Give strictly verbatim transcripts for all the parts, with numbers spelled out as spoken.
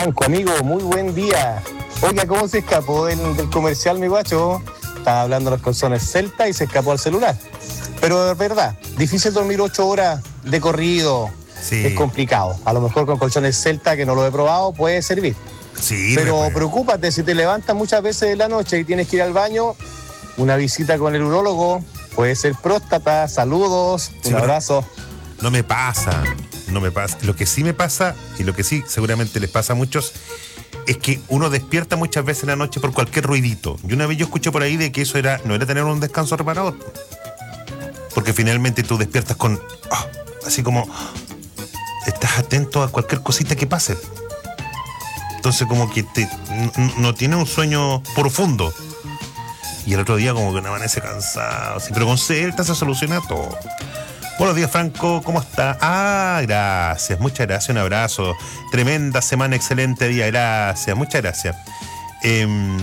Franco, amigo, muy buen día. Oiga, ¿cómo se escapó del, del comercial, mi guacho? Estaba hablando de los calzones Celta y se escapó al celular. Pero es verdad, difícil dormir ocho horas de corrido. Sí. Es complicado. A lo mejor con colchones Celta, que no lo he probado, puede servir. Sí, pero puede. Preocúpate, si te levantas muchas veces en la noche y tienes que ir al baño, una visita con el urólogo, puede ser próstata, saludos, sí, un abrazo. No me pasa, no me pasa. Lo que sí me pasa, y lo que sí seguramente les pasa a muchos, es que uno despierta muchas veces en la noche por cualquier ruidito. Y una vez yo escuché por ahí de que eso era no era tener un descanso reparador. Porque finalmente tú despiertas con, oh, así como, estás atento a cualquier cosita que pase. Entonces como que te, no, no tiene un sueño profundo. Y el otro día como que no amanece cansado. Sí, pero con Celta se soluciona todo. Buenos días, Franco, ¿cómo está? Ah, gracias, muchas gracias, un abrazo. Tremenda semana, excelente día, gracias, muchas gracias. Eh,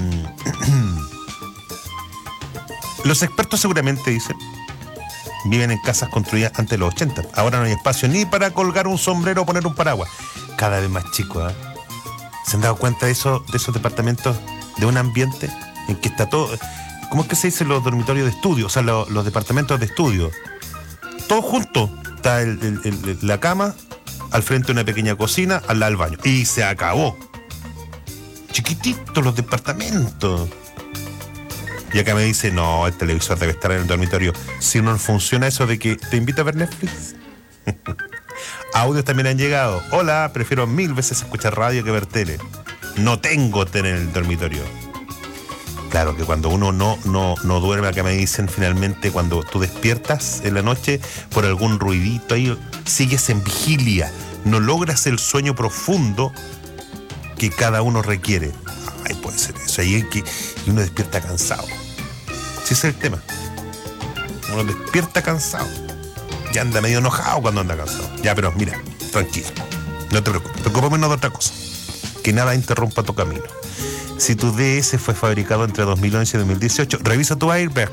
los expertos seguramente dicen, viven en casas construidas antes de los ochenta. Ahora no hay espacio ni para colgar un sombrero o poner un paraguas. Cada vez más chicos, ¿eh? ¿Se han dado cuenta de, eso, de esos departamentos, de un ambiente en que está todo... ¿Cómo es que se dice los dormitorios de estudio? O sea, los, los departamentos de estudio. Todo junto. Está el, el, el, la cama, al frente una pequeña cocina, al lado del baño. Y se acabó. Chiquititos los departamentos. Y acá me dice, no, el televisor debe estar en el dormitorio. Si no funciona eso de que te invita a ver Netflix. Audios también han llegado. Hola, prefiero mil veces escuchar radio que ver tele. No tengo tele en el dormitorio. Claro que cuando uno no, no, no duerme, acá me dicen finalmente, cuando tú despiertas en la noche por algún ruidito ahí, sigues en vigilia, no logras el sueño profundo que cada uno requiere. Ay, puede ser eso, ahí es que y uno despierta cansado. Ese es el tema. Uno despierta cansado y anda medio enojado cuando anda cansado. Ya, pero mira, tranquilo, no te preocupes, preocúpame de otra cosa, que nada interrumpa tu camino. Si tu D S fue fabricado entre dos mil once y dos mil dieciocho, revisa tu airbag.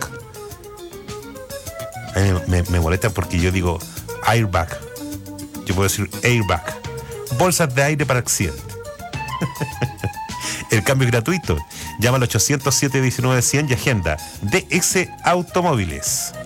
A mí me, me molesta porque yo digo airbag. Yo puedo decir airbag. Bolsas de aire para accidente. El cambio es gratuito. Llama al ochocientos siete diecinueve cien y agenda. D S Automóviles.